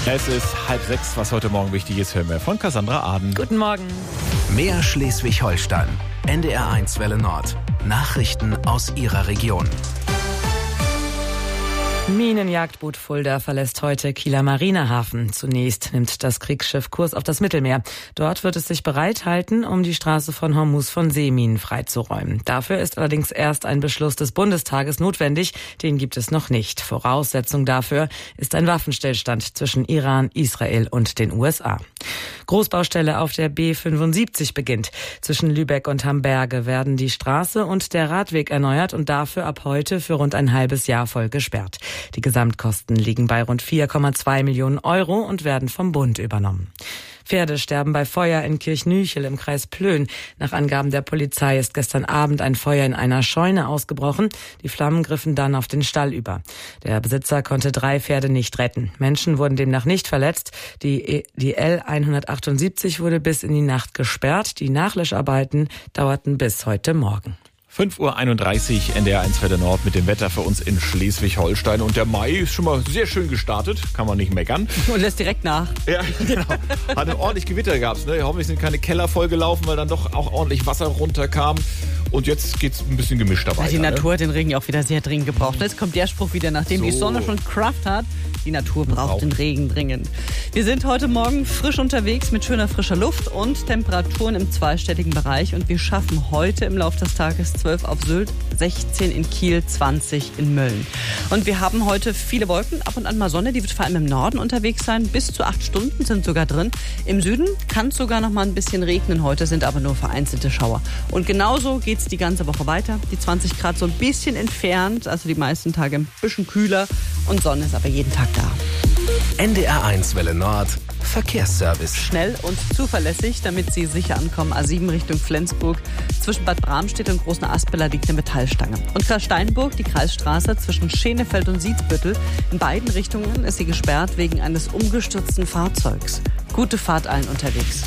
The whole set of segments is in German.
Es ist 5:30, was heute Morgen wichtig ist, hören wir von Cassandra Aden. Guten Morgen. Mehr Schleswig-Holstein. NDR1 Welle Nord. Nachrichten aus Ihrer Region. Minenjagdboot Fulda verlässt heute Kieler Marinehafen. Zunächst nimmt das Kriegsschiff Kurs auf das Mittelmeer. Dort wird es sich bereithalten, um die Straße von Hormuz von Seeminen freizuräumen. Dafür ist allerdings erst ein Beschluss des Bundestages notwendig. Den gibt es noch nicht. Voraussetzung dafür ist ein Waffenstillstand zwischen Iran, Israel und den USA. Großbaustelle auf der B75 beginnt. Zwischen Lübeck und Hamberge werden die Straße und der Radweg erneuert und dafür ab heute für rund ein halbes Jahr voll gesperrt. Die Gesamtkosten liegen bei rund 4,2 Millionen Euro und werden vom Bund übernommen. Pferde sterben bei Feuer in Kirchnüchel im Kreis Plön. Nach Angaben der Polizei ist gestern Abend ein Feuer in einer Scheune ausgebrochen. Die Flammen griffen dann auf den Stall über. Der Besitzer konnte 3 Pferde nicht retten. Menschen wurden demnach nicht verletzt. Die L178 wurde bis in die Nacht gesperrt. Die Nachlöscharbeiten dauerten bis heute Morgen. 5:31 Uhr, NDR1 Welle Nord mit dem Wetter für uns in Schleswig-Holstein. Und der Mai ist schon mal sehr schön gestartet, kann man nicht meckern. Und lässt direkt nach. Ja, genau. Hat ein ordentlich Gewitter gehabt. Ne? Hoffentlich sind keine Keller vollgelaufen, weil dann doch auch ordentlich Wasser runterkam. Und jetzt geht's ein bisschen gemischter weiter. Die Natur hat den Regen ja auch wieder sehr dringend gebraucht. Jetzt kommt der Spruch wieder, nachdem die Sonne schon Kraft hat. Die Natur braucht den Regen dringend. Wir sind heute Morgen frisch unterwegs mit schöner frischer Luft und Temperaturen im zweistelligen Bereich. Und wir schaffen heute im Laufe des Tages 12 auf Sylt, 16 in Kiel, 20 in Mölln. Und wir haben heute viele Wolken, ab und an mal Sonne. Die wird vor allem im Norden unterwegs sein. Bis zu 8 Stunden sind sogar drin. Im Süden kann es sogar noch mal ein bisschen regnen. Heute sind aber nur vereinzelte Schauer. Und genauso geht es die ganze Woche weiter. Die 20 Grad so ein bisschen entfernt, also die meisten Tage ein bisschen kühler. Und Sonne ist aber jeden Tag da. NDR1 Welle Nord. Verkehrsservice. Schnell und zuverlässig, damit Sie sicher ankommen. A7 Richtung Flensburg. Zwischen Bad Bramstedt und Großen Aspeler liegt eine Metallstange. Und Kreis Steinburg, die Kreisstraße zwischen Schenefeld und Sietsbüttel. In beiden Richtungen ist sie gesperrt wegen eines umgestürzten Fahrzeugs. Gute Fahrt allen unterwegs.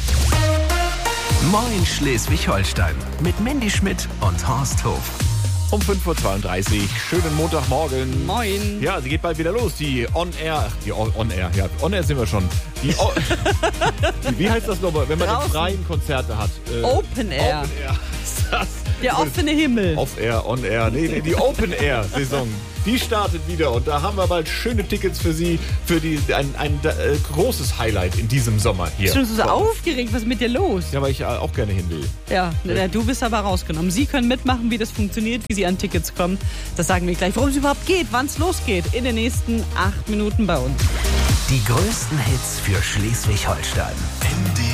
Moin Schleswig-Holstein. Mit Mandy Schmidt und Horst Hof. Um 5:32 Uhr, schönen Montagmorgen. Moin. Ja, sie geht bald wieder los, die On-Air sind wir schon. Wie heißt das nochmal, wenn man Draußen. im freien Konzerte hat? Open Air. Open Air ist das. Der offene Himmel. Off-Air, On-Air, nee, die Open-Air-Saison, die startet wieder und da haben wir bald schöne Tickets für Sie, für ein großes Highlight in diesem Sommer hier. Bist du so aufgeregt? Was ist mit dir los? Ja, weil ich auch gerne hin will. Ja, du bist aber rausgenommen. Sie können mitmachen, wie das funktioniert, wie Sie an Tickets kommen. Das sagen wir gleich, worum es überhaupt geht, wann es losgeht. In den nächsten 8 Minuten bei uns. Die größten Hits für Schleswig-Holstein.